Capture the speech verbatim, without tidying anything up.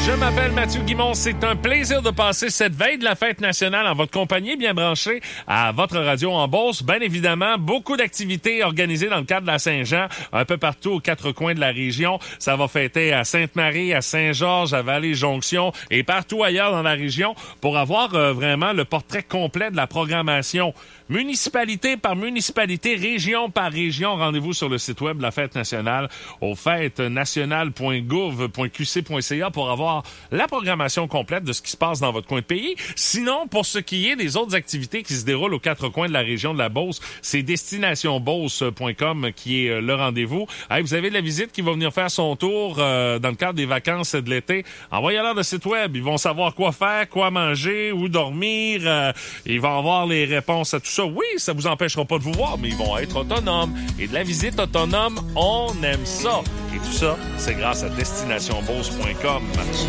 Je m'appelle Mathieu Guimond. C'est un plaisir de passer cette veille de la fête nationale en votre compagnie, bien branchée à votre radio en Beauce. Bien évidemment, beaucoup d'activités organisées dans le cadre de la Saint-Jean, un peu partout aux quatre coins de la région. Ça va fêter à Sainte-Marie, à Saint-Georges, à Vallée-Jonction et partout ailleurs dans la région pour avoir euh, vraiment le portrait complet de la programmation. Municipalité par municipalité, région par région. Rendez-vous sur le site web de la Fête nationale au fête nationale point gouv point q c point c a pour avoir la programmation complète de ce qui se passe dans votre coin de pays. Sinon, pour ce qui est des autres activités qui se déroulent aux quatre coins de la région de la Beauce, c'est destination beauce point com qui est le rendez-vous. Hey, vous avez de la visite qui va venir faire son tour euh, dans le cadre des vacances de l'été. Envoyez-leur le site web. Ils vont savoir quoi faire, quoi manger, où dormir. Euh, ils vont avoir les réponses à tout ça. Oui, ça vous empêchera pas de vous voir, mais ils vont être autonomes. Et de la visite autonome, on aime ça. Et tout ça, c'est grâce à destination beauce point com.